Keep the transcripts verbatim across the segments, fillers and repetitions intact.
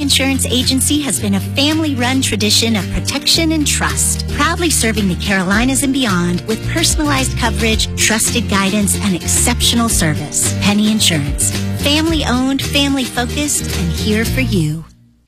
Insurance Agency has been a family-run tradition of protection and trust, proudly serving the Carolinas and beyond with personalized coverage, trusted guidance, and exceptional service. Penny Insurance. Family-owned, family-focused, and here for you.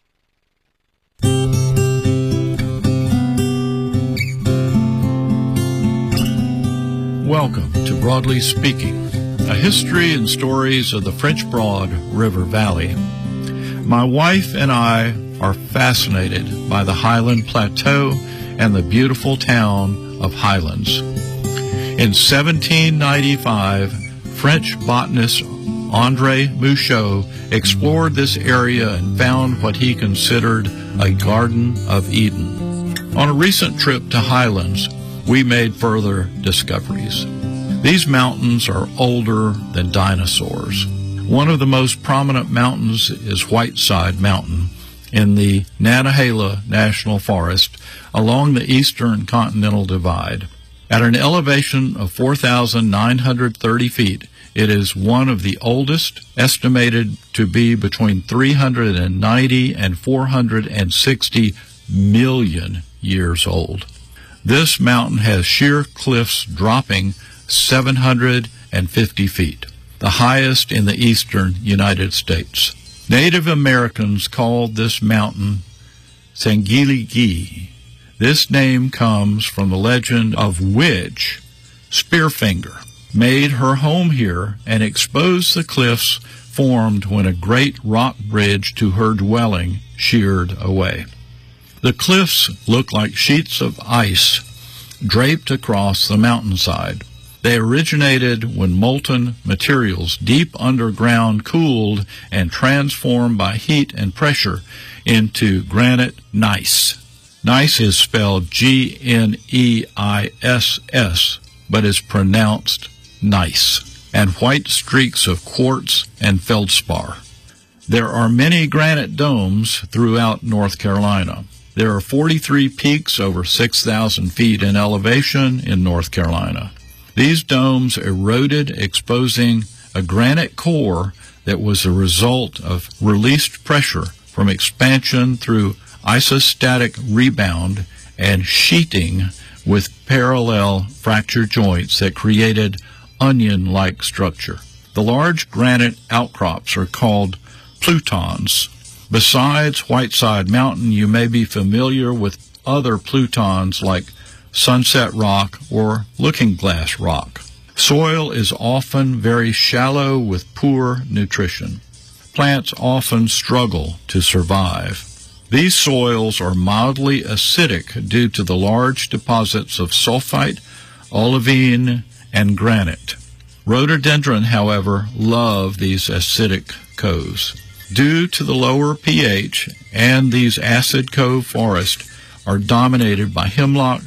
Welcome to Broadly Speaking, a history and stories of the French Broad River Valley. My wife and I are fascinated by the Highland Plateau and the beautiful town of Highlands. In seventeen ninety-five, French botanist André Mouchot explored this area and found what he considered a Garden of Eden. On a recent trip to Highlands, we made further discoveries. These mountains are older than dinosaurs. One of the most prominent mountains is Whiteside Mountain in the Nantahala National Forest along the Eastern Continental Divide. At an elevation of four thousand nine hundred thirty feet, it is one of the oldest, estimated to be between three hundred ninety and four hundred sixty million years old. This mountain has sheer cliffs dropping seven hundred fifty feet, the highest in the eastern United States. Native Americans called this mountain Sangiligi. This name comes from the legend of witch Spearfinger made her home here and exposed the cliffs formed when a great rock bridge to her dwelling sheared away. The cliffs look like sheets of ice draped across the mountainside. They originated when molten materials deep underground cooled and transformed by heat and pressure into granite gneiss. Gneiss is spelled G N E I S S, but is pronounced nice, and white streaks of quartz and feldspar. There are many granite domes throughout North Carolina. There are forty-three peaks over six thousand feet in elevation in North Carolina. These domes eroded, exposing a granite core that was a result of released pressure from expansion through isostatic rebound and sheeting with parallel fracture joints that created onion-like structure. The large granite outcrops are called plutons. Besides Whiteside Mountain, you may be familiar with other plutons like Sunset Rock or Looking Glass Rock. Soil is often very shallow with poor nutrition. Plants often struggle to survive. These soils are mildly acidic due to the large deposits of sulfite, olivine, and granite. Rhododendron, however, love these acidic coves. Due to the lower pH, and these acid cove forests are dominated by hemlock,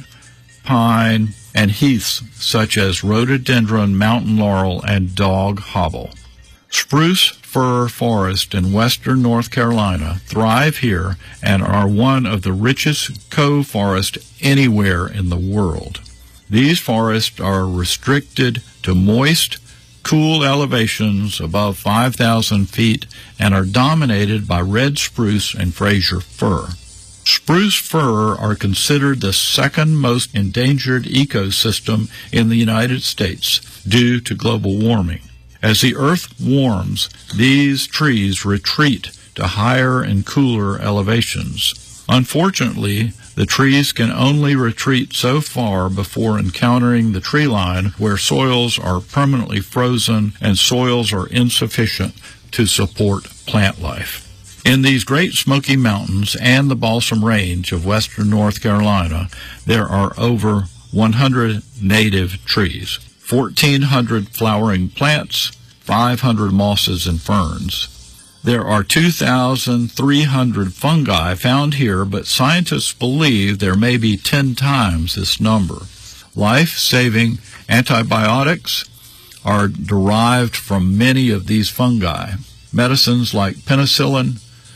pine, and heaths such as rhododendron, mountain laurel, and dog hobble. Spruce fir forests in western North Carolina thrive here and are one of the richest cove forests anywhere in the world. These forests are restricted to moist, cool elevations above five thousand feet and are dominated by red spruce and Fraser fir. Spruce fir are considered the second most endangered ecosystem in the United States due to global warming. As the earth warms, these trees retreat to higher and cooler elevations. Unfortunately, the trees can only retreat so far before encountering the tree line where soils are permanently frozen and soils are insufficient to support plant life. In these Great Smoky Mountains and the Balsam Range of western North Carolina, there are over one hundred native trees, fourteen hundred flowering plants, five hundred mosses and ferns. There are two thousand three hundred fungi found here, but scientists believe there may be ten times this number. Life-saving antibiotics are derived from many of these fungi. Medicines like penicillin,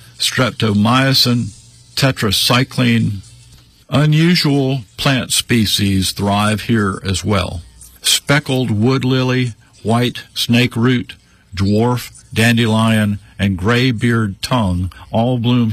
streptomycin, tetracycline. Unusual plant species thrive here as well. Speckled wood lily, white snake root, dwarf dandelion, and gray-beard tongue all bloom